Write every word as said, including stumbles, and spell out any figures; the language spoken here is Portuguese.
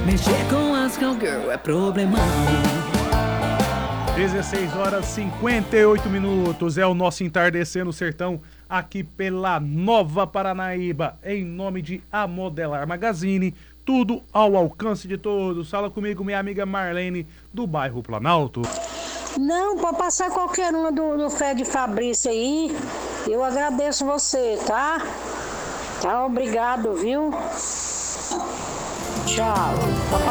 Mexer com as cowgirl é problemão. dezesseis horas e cinquenta e oito minutos é o nosso Entardecer no Sertão, aqui pela Nova Paranaíba, em nome de A Modelar Magazine, tudo ao alcance de todos. Fala comigo, minha amiga Marlene, do bairro Planalto. Não, pode passar qualquer uma do, do Fred Fabrício aí, eu agradeço você, tá? Tá, obrigado, viu? Tchau.